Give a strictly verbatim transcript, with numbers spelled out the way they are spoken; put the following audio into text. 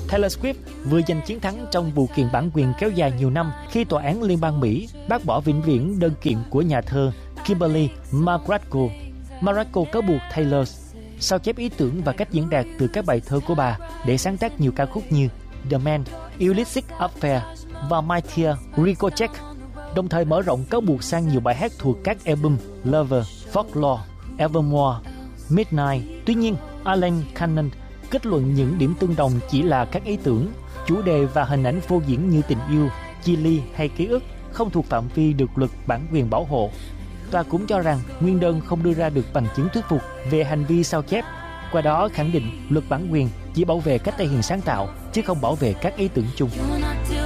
Taylor Swift vừa giành chiến thắng trong vụ kiện bản quyền kéo dài nhiều năm khi tòa án liên bang Mỹ bác bỏ vĩnh viễn đơn kiện của nhà thơ Kimberly McGrathco. McGrathco cáo buộc Taylor sao chép ý tưởng và cách diễn đạt từ các bài thơ của bà để sáng tác nhiều ca khúc như The Man, Illicit Affair và My Dear Rico Check, đồng thời mở rộng cáo buộc sang nhiều bài hát thuộc các album Lover, Folklore, Evermore, Midnight. Tuy nhiên, Alan Cannon kết luận những điểm tương đồng chỉ là các ý tưởng, chủ đề và hình ảnh phô diễn như tình yêu, chia ly hay ký ức không thuộc phạm vi được luật bản quyền bảo hộ. Tòa cũng cho rằng nguyên đơn không đưa ra được bằng chứng thuyết phục về hành vi sao chép, qua đó khẳng định luật bản quyền chỉ bảo vệ cách thể hiện sáng tạo chứ không bảo vệ các ý tưởng chung.